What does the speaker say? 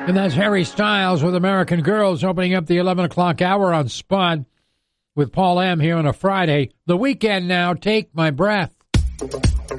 And that's Harry Styles with American Girls opening up the 11 o'clock hour on Spud with Paul M. here on a Friday. The weekend now, Take My Breath.